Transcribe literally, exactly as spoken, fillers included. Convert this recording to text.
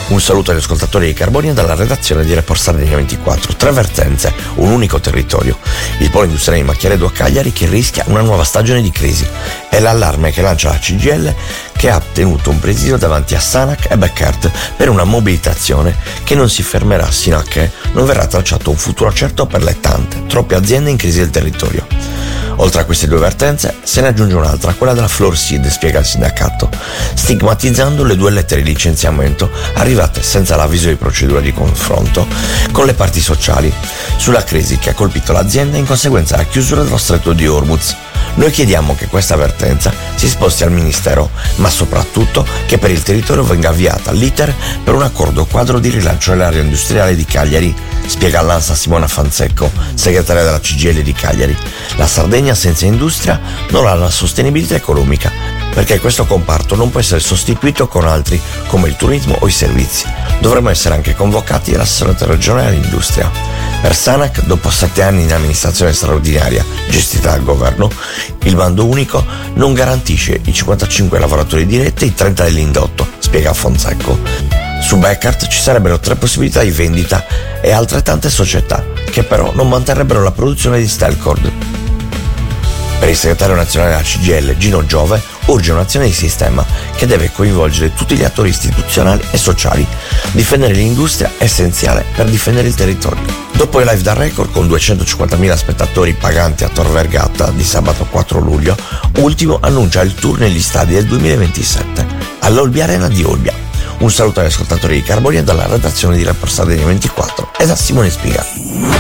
Un saluto agli ascoltatori di Carbonia dalla redazione di Report Sardegna ventiquattro. Tre vertenze, un unico territorio. Il polo industriale di Macchiaredo a Cagliari che rischia una nuova stagione di crisi. È l'allarme che lancia la C G I L, che ha tenuto un presidio davanti a Sanac e Bekaert per una mobilitazione che non si fermerà sino a che non verrà tracciato un futuro certo per le tante, troppe aziende in crisi del territorio. Oltre a queste due vertenze se ne aggiunge un'altra, quella della Florsid, spiega il sindacato, stigmatizzando le due lettere di licenziamento arrivate senza l'avviso di procedura di confronto con le parti sociali sulla crisi che ha colpito l'azienda in conseguenza della chiusura dello stretto di Hormuz. Noi chiediamo che questa avvertenza si sposti al Ministero, ma soprattutto che per il territorio venga avviata l'iter per un accordo quadro di rilancio dell'area industriale di Cagliari, spiega all'ANSA Simona Fanzecco, segretaria della C G I L di Cagliari. La Sardegna senza industria non ha la sostenibilità economica, perché questo comparto non può essere sostituito con altri come il turismo o i servizi. Dovremmo essere anche convocati all'assessore regionale all'industria. Per Sanac, dopo sette anni in amministrazione straordinaria gestita dal governo, il bando unico non garantisce i cinquantacinque lavoratori diretti e i trenta dell'indotto, spiega Fonseco. Su Bekaert ci sarebbero tre possibilità di vendita e altrettante società, che però non manterrebbero la produzione di Stelcord. Per il segretario nazionale della C G I L, Gino Giove, urge un'azione di sistema che deve coinvolgere tutti gli attori istituzionali e sociali. Difendere l'industria è essenziale per difendere il territorio. Dopo i live da record con duecentocinquantamila spettatori paganti a Tor Vergata di sabato quattro luglio, Ultimo annuncia il tour negli stadi del duemilaventisette all'Olbia Arena di Olbia. Un saluto agli ascoltatori di Carbonia dalla redazione di Report Sardegna ventiquattro e da Simone Spiga.